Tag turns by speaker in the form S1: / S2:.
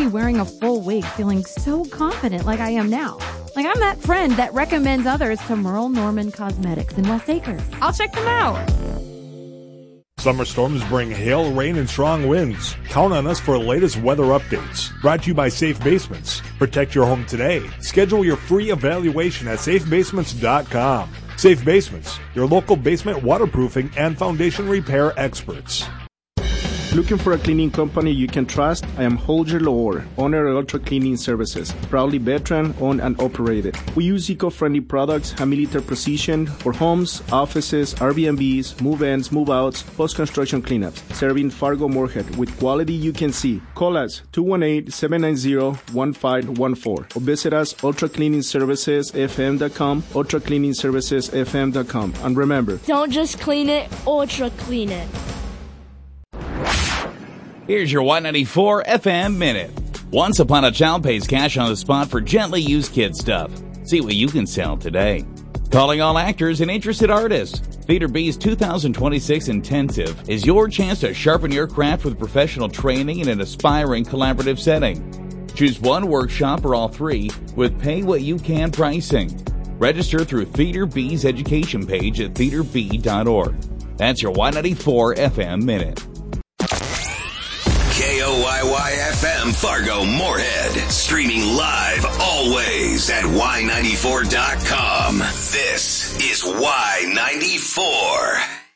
S1: wearing a full wig, feeling so confident like I am now. Like I'm that friend that recommends others to Merle Norman Cosmetics in West Acres. I'll check them out.
S2: Summer storms bring hail, rain, and strong winds. Count on us for the latest weather updates. Brought to you by Safe Basements. Protect your home today. Schedule your free evaluation at safebasements.com. Safe Basements, your local basement waterproofing and foundation repair experts.
S3: Looking for a cleaning company you can trust? I am Holger Lohr, owner of Ultra Cleaning Services, proudly veteran, owned and operated. We use eco-friendly products, high-milliliter precision for homes, offices, Airbnbs, move-ins, move-outs, post-construction cleanups, serving Fargo-Moorhead with quality you can see. Call us 218-790-1514 or visit us ultracleaningservicesfm.com, ultracleaningservicesfm.com. And remember,
S4: don't just clean it, ultra clean it.
S5: Here's your Y94 FM Minute. Once Upon a Child pays cash on the spot for gently used kid stuff. See what you can sell today. Calling all actors and interested artists. Theater B's 2026 Intensive is your chance to sharpen your craft with professional training in an aspiring collaborative setting. Choose one workshop or all three with pay what you can pricing. Register through Theater B's education page at theaterb.org. That's your Y94 FM Minute.
S6: KOYY-FM Fargo Moorhead. Streaming live always at Y94.com. This is Y94.